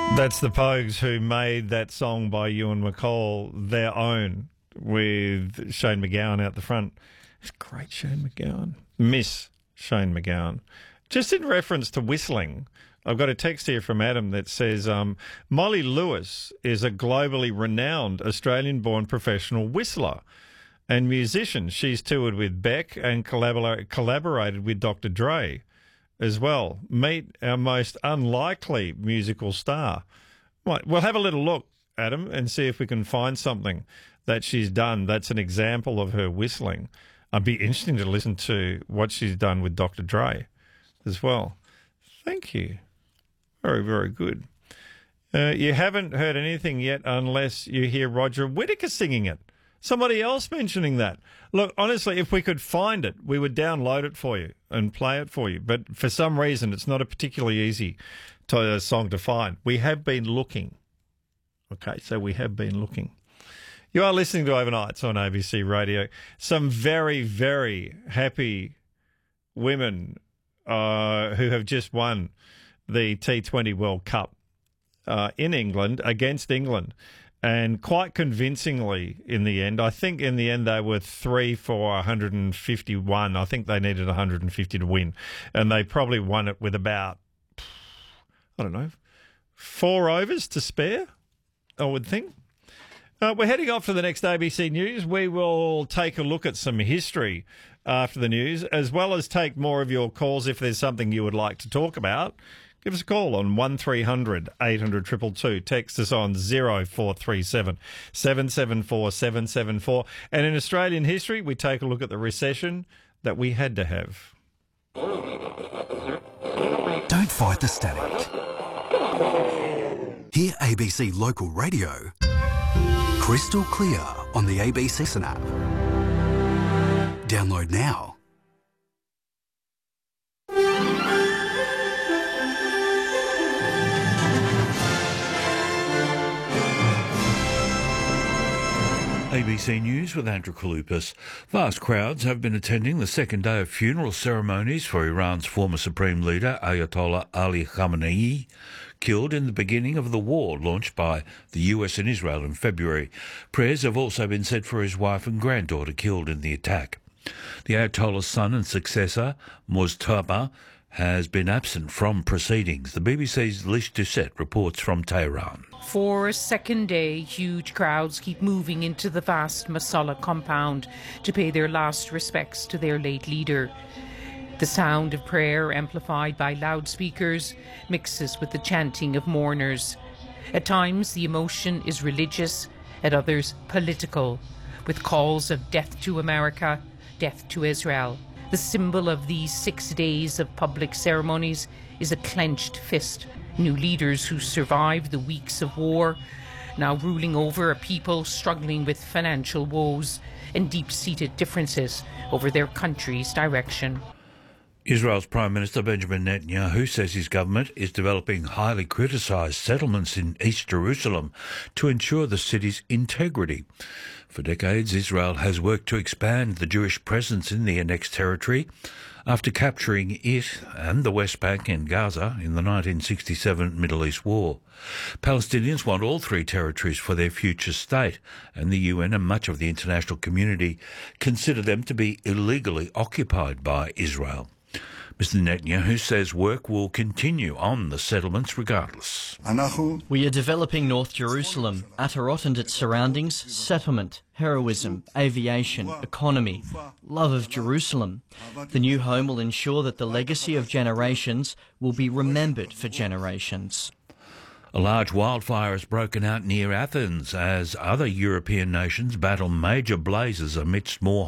That's the Pogues who made that song by Ewan McCall their own with Shane MacGowan out the front. It's great, Shane MacGowan. Miss Shane MacGowan. Just in reference to whistling, I've got a text here from Adam that says Molly Lewis is a globally renowned Australian-born professional whistler and musician. She's toured with Beck and collaborated with Dr. Dre as well. Meet our most unlikely musical star. Right, we'll have a little look, Adam, and see if we can find something that she's done that's an example of her whistling. It'd be interesting to listen to what she's done with Dr. Dre as well. Thank you. Very, very good. You haven't heard anything yet unless you hear Roger Whittaker singing it. Somebody else mentioning that. Look, honestly, if we could find it, we would download it for you and play it for you. But for some reason, it's not a particularly easy song to find. We have been looking. Okay, so we have been looking. You are listening to Overnights on ABC Radio. Some very, very happy women who have just won the T20 World Cup in England, against England. And quite convincingly in the end. I think in the end they were 3 for 151. I think they needed 150 to win. And they probably won it with about, 4 overs to spare, I would think. We're heading off to the next ABC News. We will take a look at some history after the news, as well as take more of your calls if there's something you would like to talk about. Give us a call on 1300 800 222. Text us on 0437 774 774. And in Australian history, we take a look at the recession that we had to have. Don't fight the static. Hear ABC Local Radio crystal clear on the ABC app. Download now. ABC News with Andrew Kalupas. Vast crowds have been attending the second day of funeral ceremonies for Iran's former supreme leader, Ayatollah Ali Khamenei, killed in the beginning of the war launched by the US and Israel in February. Prayers have also been said for his wife and granddaughter killed in the attack. The Ayatollah's son and successor, Mujtaba, has been absent from proceedings. The BBC's Lish Doucette reports from Tehran. For a second day, huge crowds keep moving into the vast Masala compound to pay their last respects to their late leader. The sound of prayer, amplified by loudspeakers, mixes with the chanting of mourners. At times, the emotion is religious, at others, political, with calls of death to America, death to Israel. The symbol of these 6 days of public ceremonies is a clenched fist. New leaders who survived the weeks of war, now ruling over a people struggling with financial woes and deep-seated differences over their country's direction. Israel's Prime Minister Benjamin Netanyahu says his government is developing highly criticised settlements in East Jerusalem to ensure the city's integrity. For decades, Israel has worked to expand the Jewish presence in the annexed territory after capturing it and the West Bank and Gaza in the 1967 Middle East War. Palestinians want all 3 territories for their future state, and the UN and much of the international community consider them to be illegally occupied by Israel. Mr. Netanyahu says work will continue on the settlements regardless. We are developing North Jerusalem, Atarot and its surroundings, settlement, heroism, aviation, economy, love of Jerusalem. The new home will ensure that the legacy of generations will be remembered for generations. A large wildfire has broken out near Athens as other European nations battle major blazes amidst more